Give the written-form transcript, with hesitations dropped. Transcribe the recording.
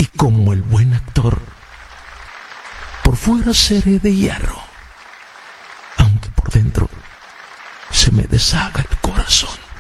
Y como el buen actor, por fuera seré de hierro, aunque por dentro se me deshaga el corazón.